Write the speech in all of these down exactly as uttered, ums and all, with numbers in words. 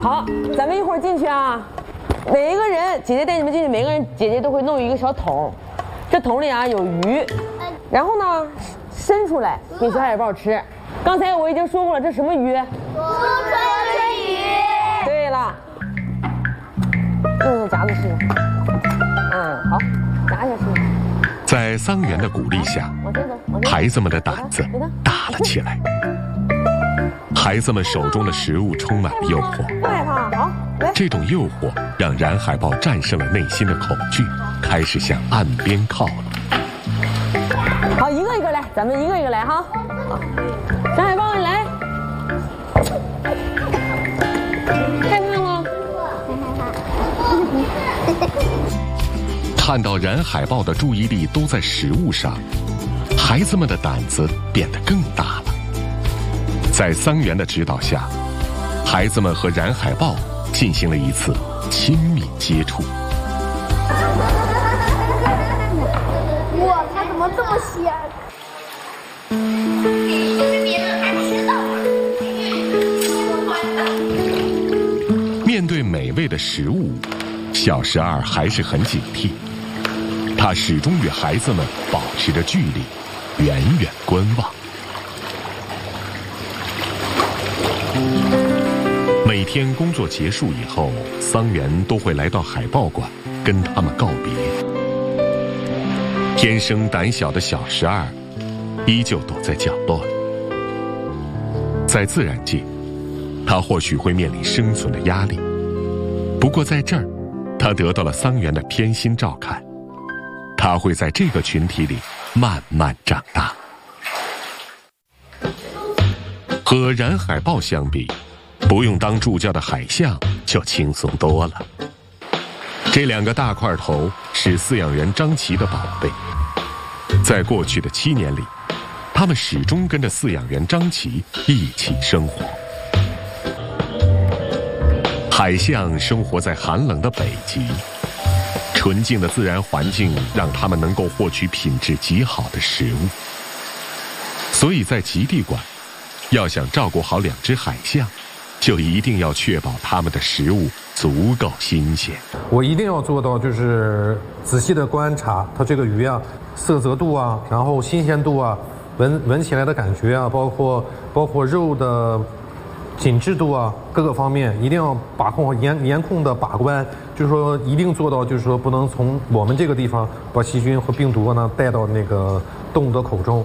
好，咱们一会儿进去啊。每一个人，姐姐带你们进去，每个人姐姐都会弄一个小桶，这桶里啊有鱼，然后呢伸出来给小海豹吃。刚才我已经说过了，这什么鱼？ 苏春鱼。 对了，用夹子试试。嗯，好，夹一下试试。 在桑园的鼓励下，孩子们的胆子大了起来。孩子们手中的食物充满了诱惑， 不害怕，好，来。 这种诱惑让燃海豹战胜了内心的恐惧，开始向岸边靠了。 好，一个一个来，咱们一个一个来哈。好，燃海豹，你来。害怕吗？ 看到燃海豹的注意力都在食物上，孩子们的胆子变得更大了。在桑园的指导下，孩子们和燃海豹进行了一次亲密接触。 哇，它怎么这么鲜？ 面对美味的食物，小十二还是很警惕，他始终与孩子们保持着距离，远远观望。每天工作结束以后，桑园都会来到海豹馆跟他们告别。天生胆小的小十二依旧躲在角落里。在自然界，他或许会面临生存的压力，不过在这儿，他得到了桑园的偏心照看，他会在这个群体里慢慢长大。和燃海豹相比，不用当助教的海象就轻松多了。这两个大块头是饲养员张琪的宝贝，在过去的七年里，他们始终跟着饲养员张琪一起生活。海象生活在寒冷的北极，纯净的自然环境让他们能够获取品质极好的食物，所以在极地馆，要想照顾好两只海象，就一定要确保它们的食物足够新鲜。 我一定要做到，就是仔细的观察它这个鱼啊，色泽度啊，然后新鲜度啊，闻闻起来的感觉啊，包括包括肉的紧致度啊，各个方面一定要把控严严控的把关，就是说一定做到，就是说不能从我们这个地方把细菌和病毒呢带到那个动物的口中。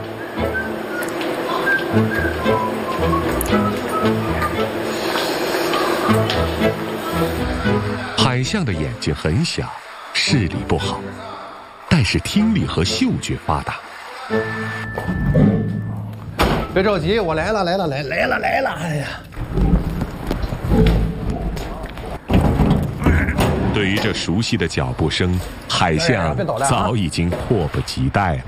海象的眼睛很小，视力不好，但是听力和嗅觉发达。 别着急，我来了，来了，来来了，来了！哎呀， 对于这熟悉的脚步声，海象早已经迫不及待了。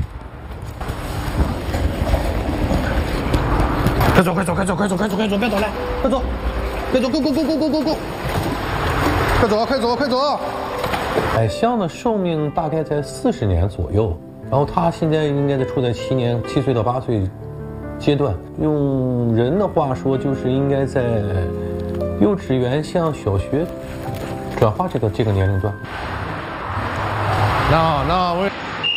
快走，快走，快走，快走，快走，快走，别走了，快走，快走，go go go go go go go， 快走，快走，快走！ 海象的寿命大概在四十年左右，然后它现在应该在处在七年七岁到八岁阶段。用人的话说，就是应该在幼稚园向小学转化这个这个年龄段。 那那我。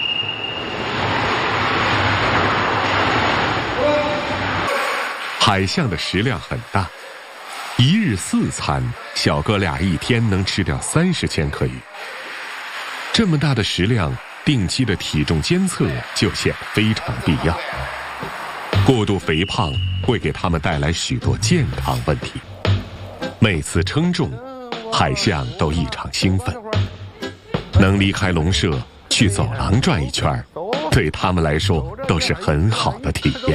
海象的食量很大，一日四餐，小哥俩一天能吃掉三十千克鱼。这么大的食量，定期的体重监测就显得非常必要。过度肥胖会给他们带来许多健康问题。每次称重，海象都异常兴奋。能离开笼舍去走廊转一圈，对他们来说都是很好的体验。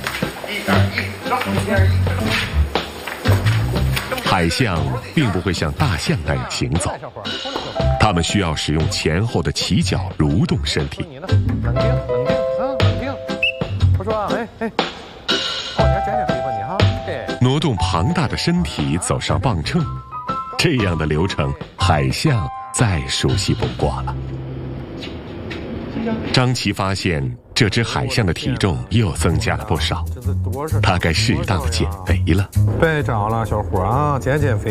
海象并不会像大象那样行走，它们需要使用前后的起脚蠕动身体。 冷静，冷静，嗯，冷静。我说啊，哎哎，哦，你还捡点肥吧你哈？对。 挪动庞大的身体走上磅秤，这样的流程，海象再熟悉不过了。张琪发现， 这只海象的体重又增加了不少，它该适当的减肥了。 别长了，小伙啊，减减肥。